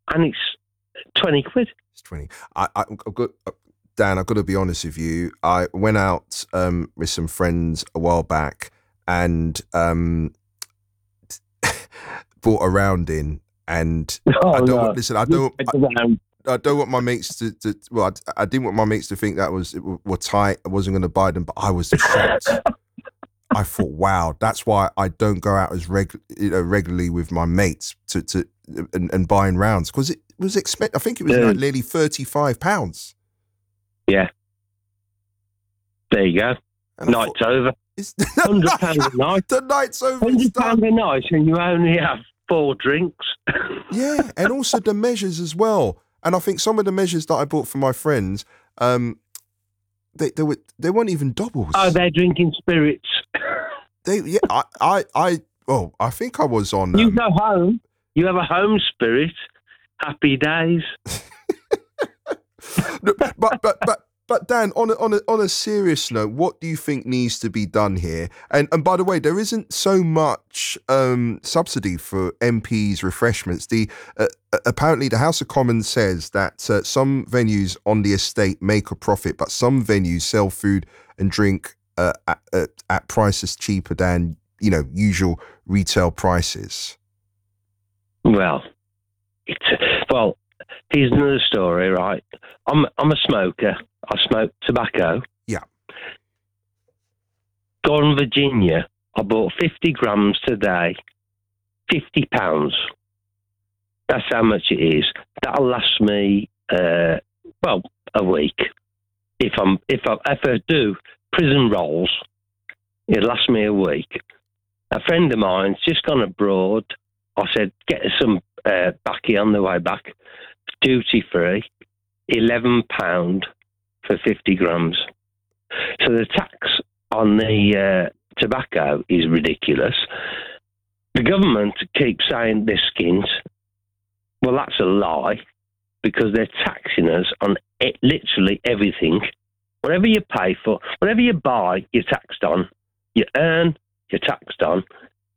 and it's 20 quid. It's 20. I've got, Dan, I've got to be honest with you. I went out with some friends a while back and bought a round in, and I don't want, listen, I don't want my mates to I didn't want my mates to think that were tight. I wasn't going to buy them, but I was shocked. I thought, wow, that's why I don't go out as regularly with my mates and buying rounds, because it was expensive. I think it was like nearly £35. Yeah. There you go. Night's over. £100 a night. The night's over. £100 a night, and you only have 4 drinks. Yeah, and also the measures as well. And I think some of the measures that I bought for my friends, they weren't even doubles. Oh, they're drinking spirits. I think I was on. You go home. You have a home spirit. Happy days. But Dan, on a serious note, what do you think needs to be done here? And by the way, there isn't so much subsidy for MPs' refreshments. Apparently, the House of Commons says that some venues on the estate make a profit, but some venues sell food and drink at prices cheaper than usual retail prices. Well, here's another story, right? I'm a smoker. I smoke tobacco. Yeah. Gone Virginia, I bought 50 grams today. £50. That's how much it is. That'll last me, a week. If I do prison rolls, it'll last me a week. A friend of mine's just gone abroad. I said, get some backy on the way back. Duty free, £11 for 50 grams. So the tax on the tobacco is ridiculous. The government keeps saying they're skint. Well, that's a lie, because they're taxing us on literally everything. Whatever you pay for, whatever you buy, you're taxed on. You earn, you're taxed on.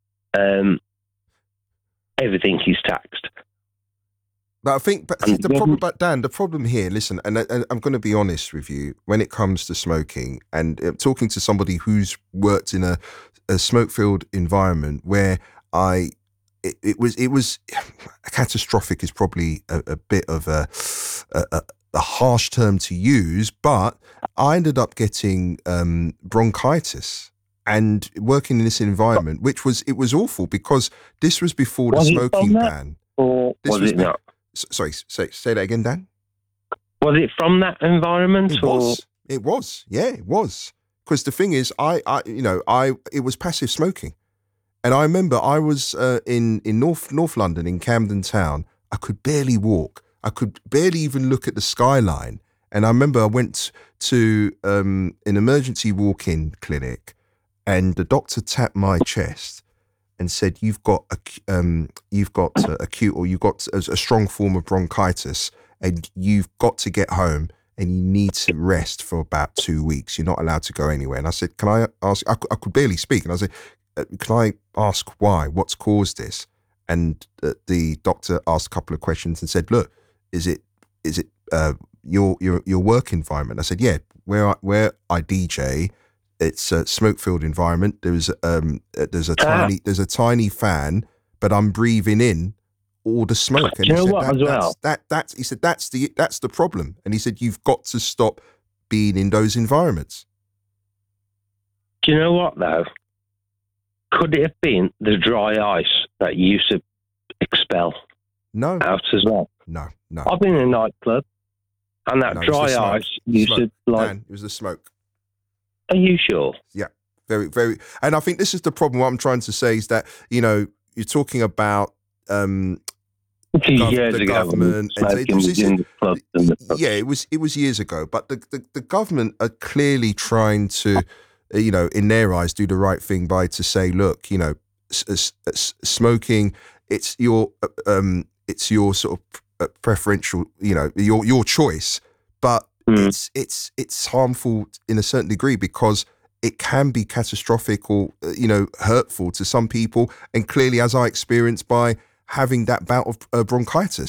Everything is taxed. But I think, the problem, Dan, the problem here, listen, and I'm going to be honest with you, when it comes to smoking, and talking to somebody who's worked in a smoke-filled environment where it was catastrophic is probably a bit of a harsh term to use, but I ended up getting bronchitis. And working in this environment, it was awful, because this was before the smoking ban. Or was it not? Sorry, say that again, Dan. Was it from that environment? It was. Yeah, it was. Because the thing is, it was passive smoking, and I remember I was in North London, in Camden Town. I could barely walk. I could barely even look at the skyline. And I remember I went to an emergency walk-in clinic, and the doctor tapped my chest and said, you've got acute, or you've got a strong form of bronchitis, and you've got to get home, and you need to rest for about 2 weeks. You're not allowed to go anywhere. And I said, can I ask, I could barely speak. And I said, can I ask why? What's caused this? And the doctor asked a couple of questions and said, look, is it your work environment? I said, yeah, where I DJ, it's a smoke-filled environment. There's a tiny fan, but I'm breathing in all the smoke. And he said, he said that's the problem. And he said, you've got to stop being in those environments. Do you know what though? Could it have been the dry ice that you used to expel? No. Out as well? No. I've been in a nightclub, and that dry ice used to Dan, it was the smoke. Are you sure? Yeah, very, very. And I think this is the problem. What I'm trying to say is that, you're talking about the government. It was years ago. But the government are clearly trying to, in their eyes, do the right thing by to say, look, smoking, it's your sort of preferential, your choice, but it's harmful in a certain degree, because it can be catastrophic or hurtful to some people, and clearly, as I experienced by having that bout of bronchitis.